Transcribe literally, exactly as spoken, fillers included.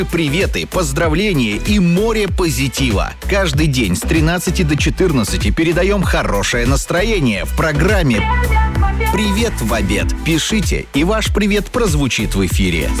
Приветы, поздравления и море позитива. Каждый день с тринадцати до четырнадцати передаем хорошее настроение в программе «Привет в обед». Пишите, и ваш привет прозвучит в эфире.